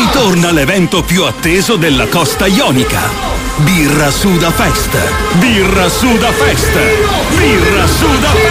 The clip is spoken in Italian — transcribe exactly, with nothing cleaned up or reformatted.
Ritorna l'evento più atteso della costa ionica. Birra Suda Fest. Birra Suda Fest. Birra Suda Fest.